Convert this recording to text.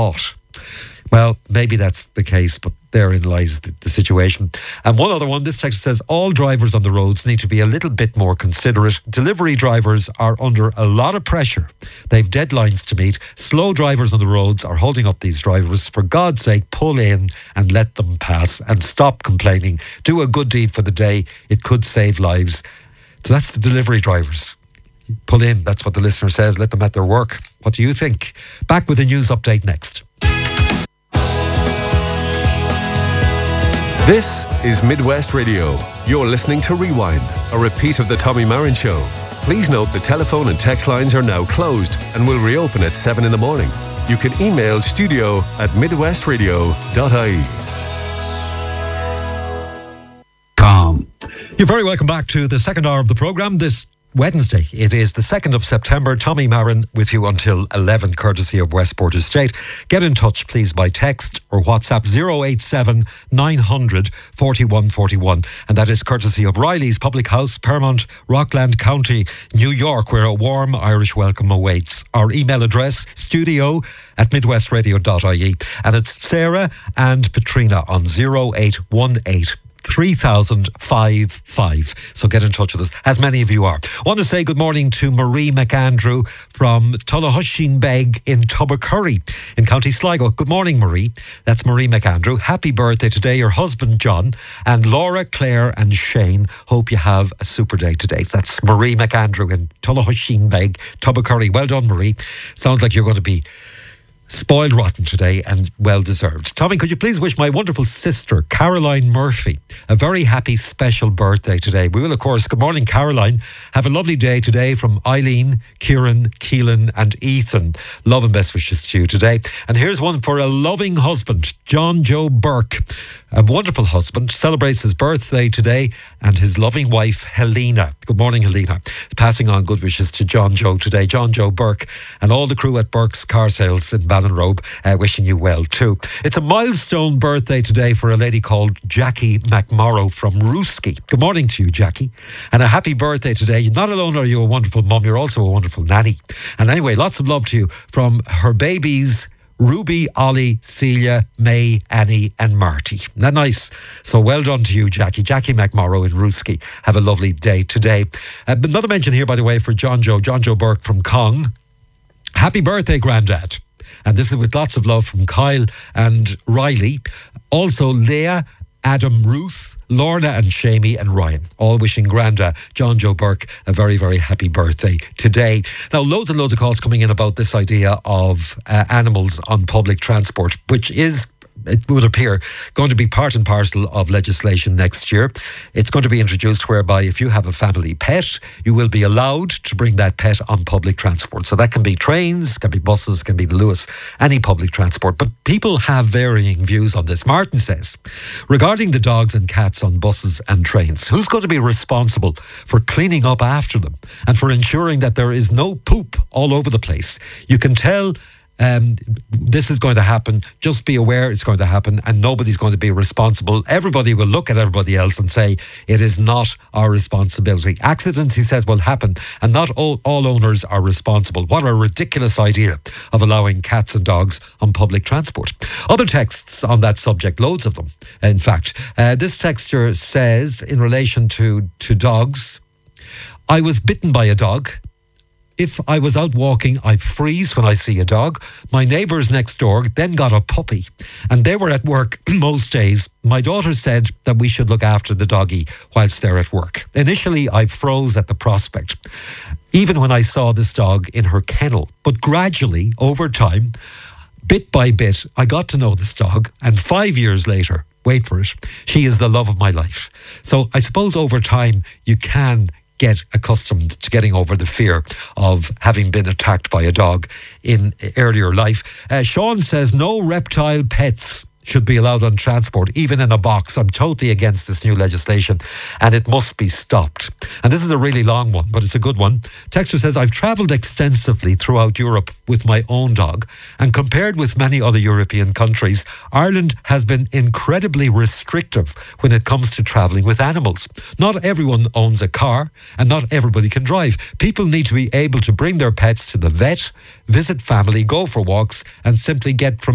thought. Well, maybe that's the case, but therein lies the situation. And one other one, this text says, all drivers on the roads need to be a little bit more considerate. Delivery drivers are under a lot of pressure. They've deadlines to meet. Slow drivers on the roads are holding up these drivers. For God's sake, pull in and let them pass and stop complaining. Do a good deed for the day. It could save lives. So that's the delivery drivers. Pull in, that's what the listener says. Let them at their work. What do you think? Back with a news update next. This is Midwest Radio. You're listening to Rewind, a repeat of the Tommy Marin Show. Please note the telephone and text lines are now closed and will reopen at 7 in the morning. You can email studio@midwestradio.ie. Calm. You're very welcome back to the second hour of the programme this Wednesday. It is the 2nd of September. Tommy Marin with you until 11, courtesy of Westport Estate. Get in touch, please, by text or WhatsApp 087 900 4141. And that is courtesy of Riley's Public House, Paramount, Rockland County, New York, where a warm Irish welcome awaits. Our email address, studio@midwestradio.ie. And it's Sarah and Petrina on 0818 3055. So get in touch with us, as many of you are. Want to say good morning to Marie McAndrew from Tullahushin Beg in Tubbercurry in County Sligo. Good morning, Marie. That's Marie McAndrew. Happy birthday today, your husband John, and Laura, Claire and Shane. Hope you have a super day today. That's Marie McAndrew in Tullahushin Beg, Tubbercurry. Well done, Marie. Sounds like you're going to be spoiled rotten today and well deserved. Tommy, could you please wish my wonderful sister Caroline Murphy a very happy special birthday today? We will, of course, good morning Caroline, have a lovely day today from Eileen, Kieran, Keelan and Ethan. Love and best wishes to you today. And here's one for a loving husband, John Joe Burke. A wonderful husband, celebrates his birthday today, and his loving wife Helena. Good morning, Helena. Passing on good wishes to John Joe today. John Joe Burke and all the crew at Burke's Car Sales in Ballinrobe, wishing you well too. It's a milestone birthday today for a lady called Jackie McMorrow from Rooski. Good morning to you, Jackie. And a happy birthday today. Not alone are you a wonderful mum, you're also a wonderful nanny. And anyway, lots of love to you from her babies, Ruby, Ollie, Celia, May, Annie and Marty. Isn't that nice? So well done to you, Jackie. Jackie McMorrow in Rooski. Have a lovely day today. Another mention here, by the way, for John Joe Burke from Cong. Happy birthday, Grandad. And this is with lots of love from Kyle and Riley. Also Leah, Adam, Ruth, Lorna and Shamie and Ryan, all wishing Granda John Joe Burke a very, very happy birthday today. Now, loads and loads of calls coming in about this idea of animals on public transport, which is, it would appear, going to be part and parcel of legislation next year. It's going to be introduced whereby if you have a family pet, you will be allowed to bring that pet on public transport. So that can be trains, can be buses, can be the Lewis, any public transport. But people have varying views on this. Martin says, regarding the dogs and cats on buses and trains, who's going to be responsible for cleaning up after them and for ensuring that there is no poop all over the place? You can tell this is going to happen. Just be aware it's going to happen, and nobody's going to be responsible. Everybody will look at everybody else and say it is not our responsibility. Accidents, he says, will happen, and not all owners are responsible. What a ridiculous idea of allowing cats and dogs on public transport. Other texts on that subject, loads of them, in fact. This texter says, in relation to dogs, I was bitten by a dog. If I was out walking, I freeze when I see a dog. My neighbours next door then got a puppy, and they were at work most days. My daughter said that we should look after the doggy whilst they're at work. Initially, I froze at the prospect, even when I saw this dog in her kennel. But gradually, over time, bit by bit, I got to know this dog, and 5 years later, wait for it, she is the love of my life. So I suppose over time, you can get accustomed to getting over the fear of having been attacked by a dog in earlier life. Sean says no reptile pets should be allowed on transport, even in a box. I'm totally against this new legislation and it must be stopped. And this is a really long one, but it's a good one. Texter says, I've travelled extensively throughout Europe with my own dog, and compared with many other European countries, Ireland has been incredibly restrictive when it comes to travelling with animals. Not everyone owns a car and not everybody can drive. People need to be able to bring their pets to the vet, visit family, go for walks and simply get from